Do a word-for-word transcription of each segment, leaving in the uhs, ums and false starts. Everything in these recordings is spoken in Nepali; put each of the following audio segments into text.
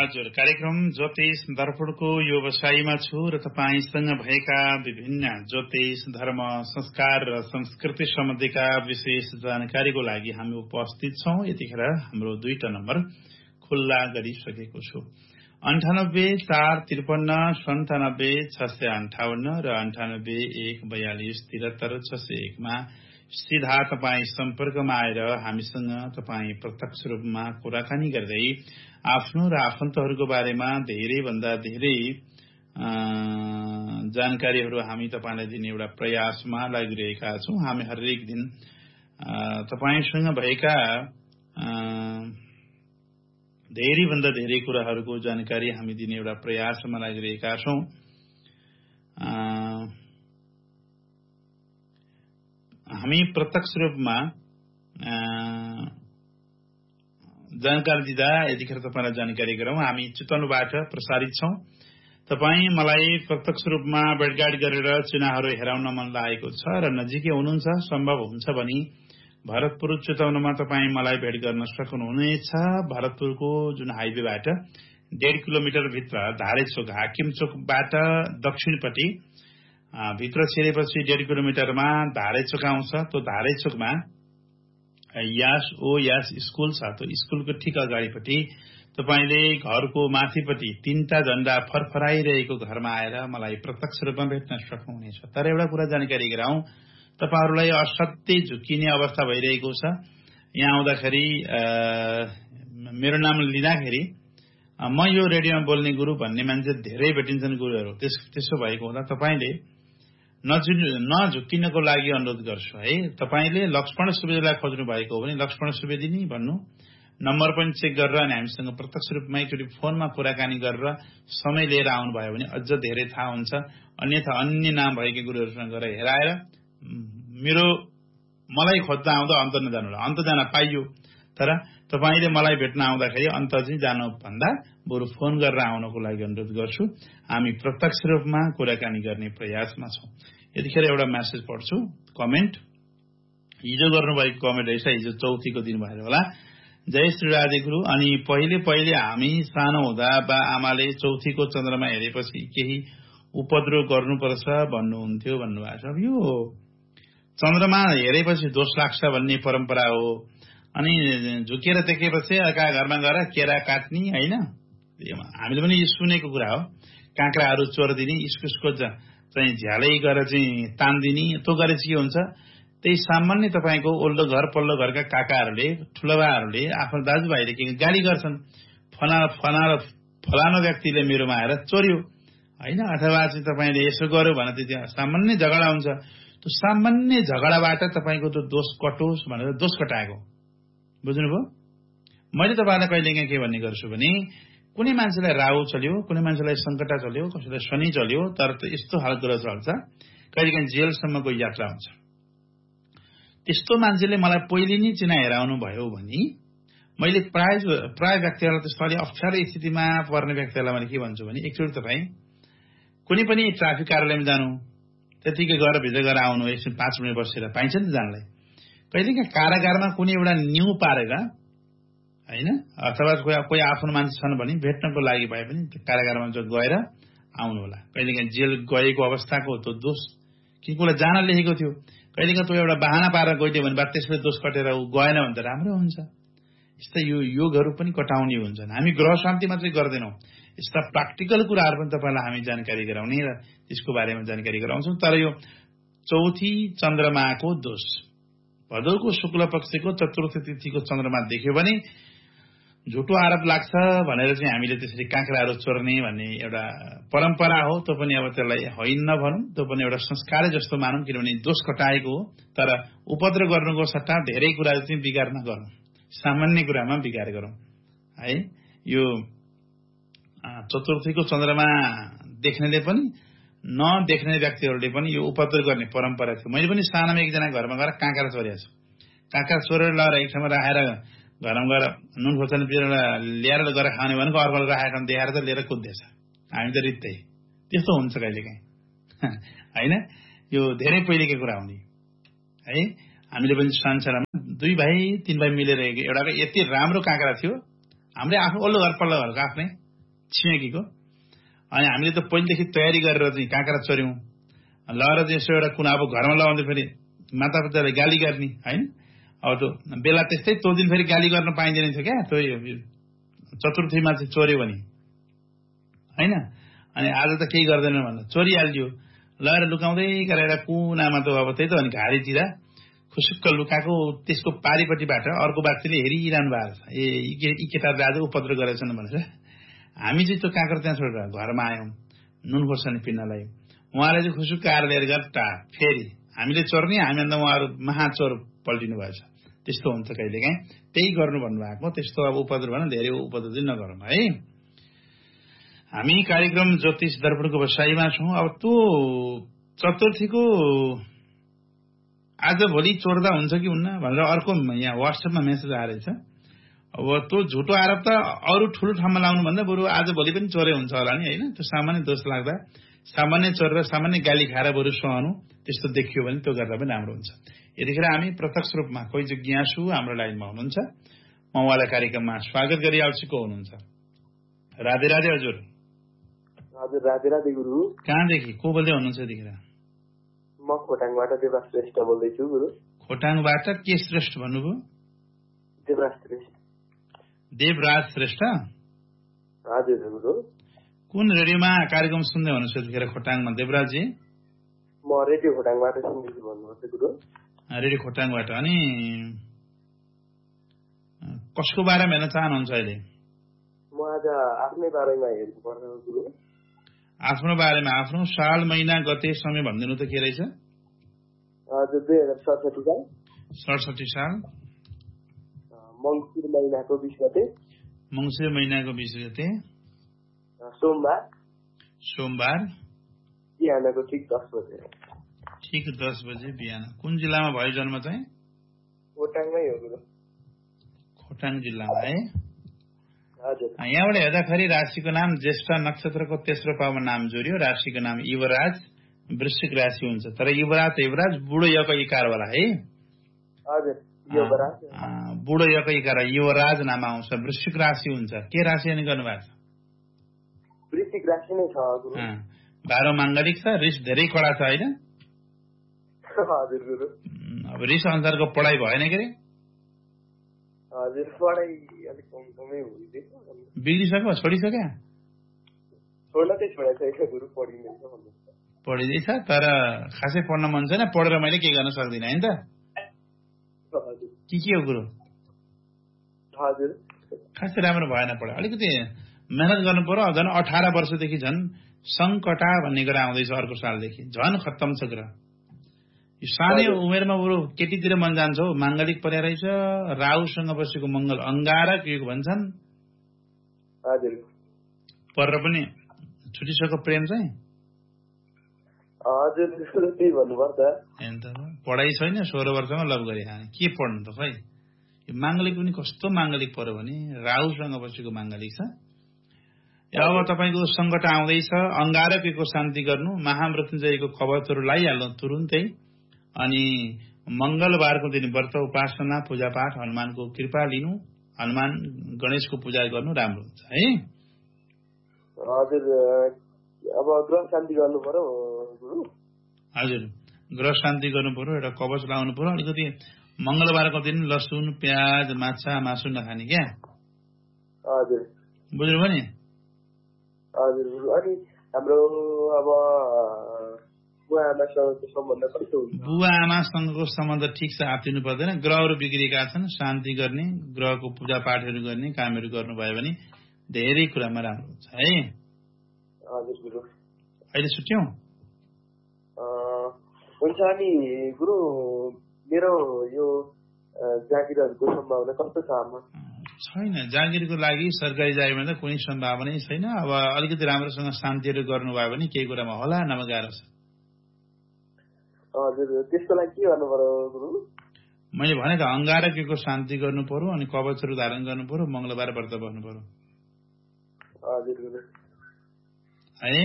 हजुर, कार्यक्रम ज्योतिष दर्पणको व्यवसायीमा छु र तपाईसँग भएका विभिन्न ज्योतिष धर्म संस्कार र संस्कृति सम्बन्धीका विशेष जानकारीको लागि हामी उपस्थित छौं। यतिखेर हाम्रो दुईटा नम्बर खुल्ला गरिसकेको छु। अन्ठानब्बे चार त्रिपन्न सन्तानब्बे छ सय अन्ठाउन्न र अन्ठानब्बे एक बयालिस तिहत्तर छ सय एकमा सीधा तपाईँ सम्पर्कमा आएर हामीसँग तपाईँ प्रत्यक्ष रूपमा कुराकानी गर्दै आफ्नो र आफन्तहरूको बारेमा धेरै भन्दा धेरै जानकारीहरू हामी तपाईलाई दिने एउटा प्रयासमा लागिरहेका छौं। हामी हरेक दिन तपाईसँग भएका धेरै भन्दा धेरै कुराहरूको जानकारी हामी दिने एउटा प्रयासमा लागिरहेका छौं। हामी प्रत्यक्ष रूपमा जानकारी दिँदा यतिखेर तपाईलाई जानकारी गरौं। हामी चितवनबाट प्रसारित छौं। तपाई मलाई प्रत्यक्ष रूपमा भेटघाट गरेर चुनावहरू हेराउन मन लागेको छ र नजिकै हुनुहुन्छ, सम्भव हुन्छ भने भरतपुर चितवनमा तपाई मलाई भेट गर्न सक्नुहुनेछ। भरतपुरको जुन हाइवेबाट डेढ किलोमिटर भित्र धारेचोक हाकिम चोकबाट दक्षिणपट्टि भित्र छिरेपछि डेढ किलोमिटरमा धारेचोक आउँछ। त्यो धारेचोकमा यास ओ यास स्कूल छ। त्यो स्कूलको ठिक अगाडिपट्टि तपाईले घरको माथिपट्टि तीनटा झण्डा फरफराइरहेको घरमा आएर मलाई प्रत्यक्ष रूपमा भेट्न सक्नुहुनेछ। तर एउटा कुरा जानकारी गराउँ, तपाईहरुलाई असाध्यै झुकिने अवस्था भइरहेको छ। यहाँ आउँदाखेरि मेरो नाम लिँदाखेरि म यो रेडियोमा बोल्ने गुरु भन्ने मान्छे धेरै भेटिन्छन् गुरुहरू। त्यसो भएको हुँदा तपाईले नझुक्किनको लागि अनुरोध गर्छु है। तपाईले लक्ष्मण सुवेदीलाई खोज्नु भएको हो भने लक्ष्मण सुवेदी नि भन्नु, नम्बर पनि चेक गरेर अनि हामीसँग प्रत्यक्ष रूपमा एकचोटि फोनमा कुराकानी गरेर समय लिएर आउनुभयो भने अझ धेरै थाहा हुन्छ। अन्यथा अन्य नाम भएका गुरुहरूसँग गएर हेराएर मेरो मलाई खोज्न आउँदा अन्त नजानु होला। अन्त जान पाइयो, तर तपाईले मलाई भेट्न आउँदाखेरि अन्त चाहिँ जानु भन्दा बरु फोन गरेर आउनको लागि अनुरोध गर्छु। हामी प्रत्यक्ष रूपमा कुराकानी गर्ने प्रयासमा छौं। यतिखेर एउटा मेसेज पढ्छु, कमेन्ट। हिजो गर्नुभएको कमेन्ट रहेछ, हिजो चौथीको दिन भएर होला। जय श्री राधे गुरु। अनि पहिले पहिले हामी सानो हुँदा बा आमाले चौथीको चन्द्रमा हेरेपछि केही उपद्रव गर्नुपर्छ भन्नुहुन्थ्यो भन्नुभएको छ। यो चन्द्रमा हेरेपछि दोष लाग्छ भन्ने परम्परा हो। अनि झुकेर देखेपछि अर्का घरमा गएर केरा काट्ने हैन, हामीले पनि सुनेको कुरा हो। काँक्राहरू चोर्दिने, इस्कुसको चाहिँ झ्यालै गरेर चाहिँ तान्दिने, त्यो गरे चाहिँ के हुन्छ, त्यही सामान्य तपाईको ओल्लो घर पल्लो घरका काकाहरूले ठुलोबाहरूले आफ्नो दाजुभाइले के गाली गर्छन्, फना फना फलानो व्यक्तिले मेरोमा आएर चोर्यो हैन, अथवा चाहिँ तपाईले यसो गर्यो भने त्यो सामान्य झगडा हुन्छ। त्यो सामान्य झगडाबाट तपाईको त्यो दोष कटोस् भनेर दोष कटाएको, बुझ्नुभयो। मैले तपाईलाई कहिलेकाहीँ के भन्ने गर्छु भने कुनै मान्छेलाई राहु चल्यो, कुनै मान्छेलाई संकटा चल्यो, कसैलाई शनि चल्यो, तर यस्तो हाल कुरा चल्छ कहिलेकाहीँ जेलसम्मको यात्रा हुन्छ। त्यस्तो मान्छेले मलाई पहिले नै चिना हेराउनु भयो भने मैले प्राय प्राय व्यक्तिहरूलाई त्यस्तो अलि अप्ठ्यारो स्थितिमा पर्ने व्यक्तिहरूलाई मैले के भन्छु भने एकचोटि तपाईँ कुनै पनि ट्राफिक कार्यालयमा जानु, त्यतिकै गएर भित्र गएर आउनु, एकछिन पाँच मिनट बसेर पाइन्छ नि जानलाई। कहिलेकाहीँ कारागारमा कुनै एउटा न्यू पारेर हैन, अथवा कोही आफ्नो मान्छे छन् भने भेट्नको लागि भए पनि कारागारमा जो गएर आउनु होला। कहिलेकाहीँ जेल गएको अवस्थाको त्यो दोष कि कसलाई जान लेखेको थियो, कहिलेकाहीँ त्यो एउटा बहाना पारेर गइदियो भने बा त्यसले दोष कटेर उ गएन भने त राम्रो हुन्छ। यस्ता यो योगहरू पनि कटाउने हुन्छन्। हामी ग्रह शान्ति मात्रै गर्दैनौँ, यस्ता प्र्याक्टिकल कुराहरू पनि तपाईलाई हामी जानकारी गराउने र त्यसको बारेमा जानकारी गराउँछौँ। तर यो चौथी चन्द्रमाको दोष भदौको शुक्ल पक्षको चतुर्थ तिथिको चन्द्रमा देख्यो भने झुटो आरोप लाग्छ भनेर चाहिँ हामीले त्यसरी काँक्राहरू चोर्ने भन्ने एउटा परम्परा हो। त्यो पनि अब त्यसलाई होइन नभनौँ, त्यो पनि एउटा संस्कार जस्तो मानौँ, किनभने दोष कटाएको हो। तर उपद्रव गर्नुको सट्टा धेरै कुराहरू चाहिँ बिगार नगरौँ, सामान्य कुरामा बिगार गरौँ है। यो चतुर्थीको चन्द्रमा देख्नेले पनि नदेख्ने व्यक्तिहरूले पनि यो उपद्रव गर्ने परम्परा थियो। मैले पनि सानोमा एकजना घरमा गएर काँक्रा चोरेको छु। काँक्रा चोरेर लगेर एक ठाउँमा राखेर घरमा गएर नुन खोर्सानी पिरेर ल्याएर गएर खाने भनेको अर्कोले राखेको ठाउँ देखाएर त लिएर कुद्दैछ। हामी त रित्तै त्यस्तो हुन्छ कहिलेकाहीँ हैन। यो धेरै पहिलेको कुरा हुने है। हामीले पनि सानसानामा दुई भाइ तीन भाइ मिलेर एउटा यति राम्रो काँक्रा थियो, हामीले आफ्नो ओल्लो घर पल्लो घरको आफ्नै छिमेकीको। अनि हामीले त पहिलेदेखि तयारी गरेर चाहिँ काँक्रा चोर्यौँ, लगाएर चाहिँ यसो एउटा कुना अब घरमा लगाउँदै फेरि मातापिताले गाली गर्ने होइन। अब त्यो बेला त्यस्तै त्यो दिन फेरि गाली गर्न पाइँदैन थियो क्या, त्यो चतुर्थीमा चाहिँ चोर्यो भने होइन। अनि आज त केही गर्दैन भन्दा चोरिहाल्यो, लगाएर लुकाउँदै गरेर कुनामा त अब त्यही त अनि घारीतिर खुसुक्क लुकाएको, त्यसको पारिपट्टिबाट अर्को बाटोले हेरिरहनु भएको छ, ए यी केटाहरूले आज उपद्रो गरेछन् भनेर। हामी चाहिँ त्यो काँक्रा त्यहाँ छोडेर घरमा आयौँ नुन खोर्सानी पिन्नलाई। उहाँले चाहिँ खुसुक्क आएर लिएर गट्टा फेरि हामीले चोर्ने, हामीभन्दा उहाँहरू महाचोर पल्टिनु भएछ। त्यस्तो हुन्छ कहिले काहीँ, त्यही गर्नु भन्नुभएको। त्यस्तो अब उपद्रो भएन, धेरै उपद्रो चाहिँ नगरौँ है। हामी कार्यक्रम ज्योतिष दर्पणको बसाइमा छौँ। अब त्यो चतुर्थीको आज भोलि चोर्दा हुन्छ कि हुन्न भनेर अर्को यहाँ वाट्सएपमा मेसेज आएछ। अब त्यो झुटो आरोप त अरू ठुलो ठाउँमा लाउनु भन्दा बरु आज भोलि पनि चोरे हुन्छ होला नि होइन। त्यो सामान्य दोष लाग्दा सामान्य चोरेर सामान्य गाली खाएर बरु सहनु, त्यस्तो देखियो भने त्यो गर्दा पनि राम्रो हुन्छ। यतिखेर हामी प्रत्यक्ष रूपमा कोही जिज्ञासु हाम्रो लाइनमा हुनुहुन्छ, म उहाँलाई कार्यक्रममा स्वागत गरिहाल्छु। को हुनुहुन्छ? राधे राधे हजुर। हजुर राधे राधे गुरु। कहाँदेखि को बोल्दै हुनुहुन्छ यतिखेर? म खोटाङबाट देवराज श्रेष्ठ बोल्दैछु गुरु। खोटाङबाट के श्रेष्ठ भन्नुभयो? देवराज श्रेष्ठ। देवराज श्रेष्ठ हजुर गुरु। कुन रेडियोमा कार्यक्रम सुन्दै हुनुहुन्छ यतिखेर खोटाङमा देवराजजी? म रेडियो खोटाङबाट सुन्दैछु भन्नुहुन्छ गुरु। रेडियो खोटाङबाट। अनि कसको बारेमा हेर्न चाहनुहुन्छ अहिले? म आज आफ्नै बारेमा हेर्नु पर्छ गुरु। आफ्नो बारेमा? आफ्नो साल महिना गते समय भनिदिनु त के रहेछ? हजुर दुई हजार सडसठी साल सडसठी साल मङ्सिर महिनाको बिस गते। मङ्सिर महिनाको बिस गते सोमबार। सोमबार बिहानको ठिक दस बजे। ठिक दस बजे बिहान। कुन जिल्लामा भयो जन्म चाहिँ? खोटाङमै हो गुरु। खोटाङ जिल्लामा है। हजुर। यहाँबाट हेर्दाखेरि राशिको नाम ज्येष्ठ नक्षत्रको तेस्रो पाउमा नाम जोडियो। राशिको नाम युवराज, वृश्चिक राशि हुन्छ। तर युवराज युवराज बुढो यको इकार वाला है। हजुर युवराज। बुढो यको इकार युवराज नाम आउँछ। वृश्चिक राशि हुन्छ। के राशि अनि गर्नु भएको छ? वृश्चिक राशि नै छ गुरु। बाह्र माङ्गलिक छ, रिस धेरै कडा छ होइन? हजुर गुरु। अब रिस अनुसारको पढाइ भएन के अरे? हजुर पढाइ अलिक कम कमै हुँदैछ। बिग्रिसक्यो? छोडिसक्यो? छोड्न चाहिँ छोडेको छैन गुरु, पढिँदैछ भन्नुहुन्छ। पढिँदैछ तर खासै पढ्न मन छैन, पढेर मैले केही गर्न सक्दिनँ होइन त? हजुर। के के हो गुरु? हजुर। खासै राम्रो भएन पढाइ, अलिकति मेहनत गर्नु पर्यो। झन् अठार वर्षदेखि झन् सङ्कटा भन्ने कुरा आउँदैछ अर्को सालदेखि, झन् खत्तम छ कुरा। यो सानै उमेरमा बरु केटीतिर मन जान्छ हो। माङ्गलिक पर्या रहेछ, राहुसँग बसेको मङ्गल अङ्गारक युग भन्छन्। हजुर। परेर पनि छुटिसक्यो प्रेम चाहिँ। हजुर त्यही भन्नुपर्छ। हेर्नु त पढाइ छैन, सोह्र वर्षमा लभ गरे के पढ्नु त खै। यो माङ्गलिक पनि कस्तो माङ्गलिक पर्यो भने राहुसँग बसेको माङ्गलिक छ। अब तपाईँको सङ्कट आउँदैछ, अङ्गारकको शान्ति गर्नु, महामृत्युञ्जयको कवचहरू लगाइहाल्नु तुरुन्तै। अनि मंगलबारको दिन व्रत उपासना पूजापाठ हनुमानको कृपा लिनु, हनुमान गणेशको पूजा गर्नु राम्रो हुन्छ है। हजुर। अब ग्रह शान्ति गर्नु पर्यो गुरु। हजुर ग्रह शान्ति गर्नु पर्यो, एउटा कवच लाउनु पर्यो। अलिकति मंगलबारको दिन लसुन प्याज माछा मासु नखाने क्या। हजुर बुझ्नुभयो नि? हजुर। अनि हाम्रो अब बुवा आमासँगको सम्बन्ध कस्तो हुन्छ? बुवा आमासँगको सम्बन्ध ठिक छ, आत्तिनु पर्दैन। ग्रहहरू बिग्रेका छन्, शान्ति गर्ने, ग्रहको पूजा पाठहरू गर्ने कामहरू गर्नुभयो भने धेरै कुरामा राम्रो हुन्छ है। हजुर गुरु। अहिले छुट्यौं? हुन्छ। अनि गुरु मेरो यो जागिरहरूको सम्भावना कस्तो छ? आमा छैन, जागिरको लागि सरकारी जागिरमा त कुनै सम्भावनै छैन। अब अलिकति राम्रोसँग शान्तिहरू गर्नुभयो भने केही कुरामा होला, नभए गाह्रो छ। हजुर। त्यसको लागि के गर्नु पर्यो गुरु? मैले भने त अङ्गारकको शान्ति गर्नु पर्यो, अनि कवचहरू धारण गर्नु पर्यो, मंगलबार व्रत बस्नु पर्यो। हजुर गुरु। है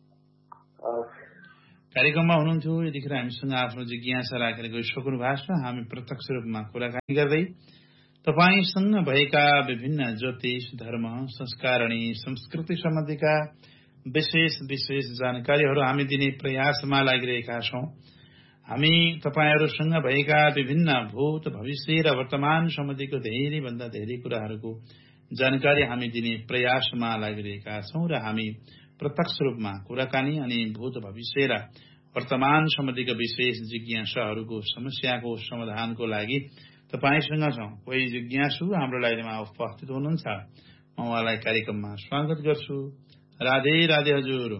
कार्यक्रममा हुनुहुन्थ्यो यतिखेर हामीसँग आफ्नो जिज्ञासा राखेर गइसक्नु भएको छ। हामी प्रत्यक्ष रूपमा कुराकानी गर्दै तपाईसँग भएका विभिन्न ज्योतिष, धर्म, संस्कारणी, संस्कृति सम्बन्धीका विशेष विशेष जानकारीहरू हामी दिने प्रयासमा लागिरहेका छौं। हामी तपाईहरूसँग भएका विभिन्न भूत, भविष्य र वर्तमान सम्बन्धीको धेरै भन्दा धेरै कुराहरूको जानकारी हामी दिने प्रयासमा लागिरहेका छौं र हामी प्रत्यक्ष रूपमा कुराकानी अनि भूत, भविष्य र वर्तमान सम्बन्धीका विशेष जिज्ञासाहरूको समस्याको समाधानको लागि तपाईसँग छौं। कोही जिज्ञासु हाम्रो लाइनमा उपस्थित हुनुहुन्छ, म उहाँलाई कार्यक्रममा स्वागत गर्छु। राधे राधे हजुर।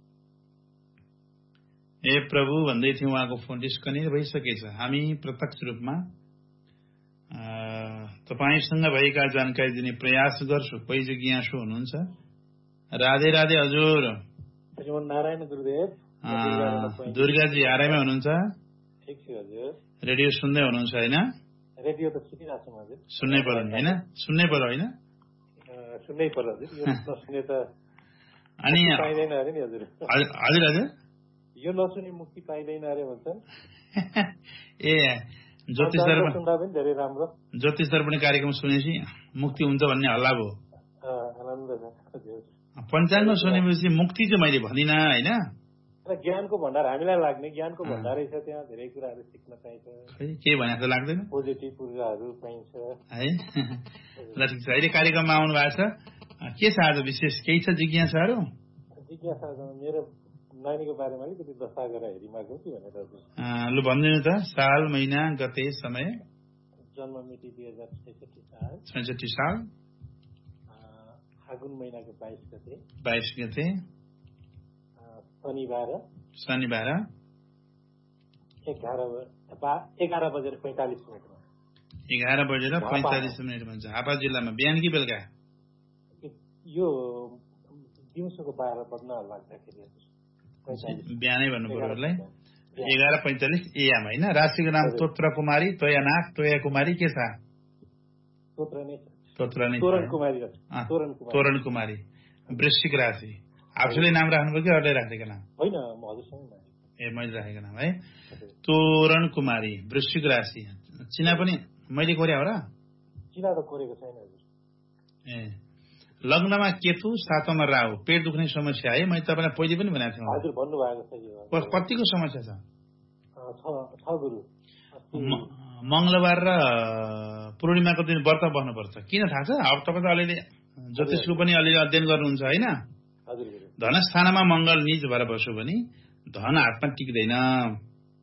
ए प्रभु भन्दै थियौं, उहाँको फोन डिस्कनेक्ट भइसकेछ। हामी प्रत्यक्ष रूपमा तपाईसँग भएका जानकारी दिने प्रयास गर्छु। कोही जिज्ञासु हुनुहुन्छ? राधे राधे हजुर। नारायण गुरुदेव। दुर्गाजी आरामै हुनुहुन्छ? ठिक छु हजुर। रेडियो सुन्दै हुनुहुन्छ होइन? रेडियो त सुनिरहेको छु हजुर। सुन्नै पर्यो नि होइन? सुन्नै पर्यो होइन? सुन्नै पर्यो हजुर। यो नसुने त अनि पाइँदैन अरे नि हजुर। हजुर हजुर यो नसुने मुक्ति पाइँदैन अरे भन्छन्। ए ज्योतिष दर्पण सुन्दा पनि धेरै राम्रो। ज्योतिष दर्पण कार्यक्रम सुनेपछि मुक्ति हुन्छ भन्ने हल्ला भयो। आनन्द छ हजुर। पञ्चाङ्ग सुनेपछि मुक्ति चाहिँ मैले भनिनँ होइन। ज्ञानको भण्डार हामीलाई लाग्ने ज्ञानको भण्डारै छ, त्यहाँ धेरै कुराहरू सिक्न पाइन्छ। केही भने जस्तो लाग्दैन? पोजिटिभ ऊर्जाहरू पाइन्छ है। ल ठिक छ, अहिले कार्यक्रममा आउनु भएको छ। के छ आज विशेष? केही छ जिज्ञासाहरू? जिज्ञासा मेरो नानीको बारेमा अलिकति दशा गरेर हेरिमाग्नु कि भनेर। लु भनिदिनु त, साल, महिना, गते, समय। जन्म मिति दुई हजार छैसठी साल। छैसठी साल। फागुन महिनाको बाइस गते। बाइस गते। शनिबार। शनिबार। एघार एघार बजेर पैँतालिस मिनटमा। एघार बजेर पैँतालिस मिनटमा झापा जिल्लामा। बिहान कि बेलुका? यो दिउँसोको बाह्र बज्न लाग्दाखेरि बिहानै भन्नु पर्यो उसलाई। एघार पैँतालिस एएम होइन? राशिको नाम तोत्र कुमारी, तोयानाथ, तोया कुमारी के छ? तोत्र नै तोत्र नै तोरण कुमारी। तोरण कुमारी। वृश्चिक राशि। आफूले नाम राख्नुभयो कि अरूले राखेको नाम? होइन, म हजुरसँग। ए मैले राखेको नाम है। तोरण कुमारी, वृश्चिक राशि। चिना पनि मैले कोर्या हो र? चिना त कोरेको छैन हजुर। ए लग्नमा केतु, सातमा राहु, पेट दुख्ने समस्या है। मैले तपाईँलाई पहिले पनि भनेको थिएँ। हजुर भन्नुभएको छ। यो कतिको समस्या छ? छ गुरु। मंगलबार र पूर्णिमाको दिन व्रत बस्नुपर्छ। किन थाहा छ? अब तपाईँ त अलिअलि ज्योतिषको पनि अलिअलि अध्ययन गर्नुहुन्छ होइन? धनस्थानमा मंगल निज भएर बस्यो भने धन हातमा टिक्दैन।